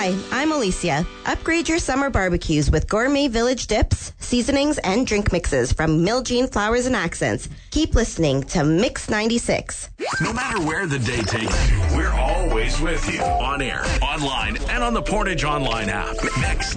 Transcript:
Hi, I'm Alicia. Upgrade your summer barbecues with gourmet village dips, seasonings, and drink mixes from Miljean Flowers and Accents. Keep listening to Mix 96. No matter where the day takes you, we're always with you. On air, online, and on the Portage Online app. Mix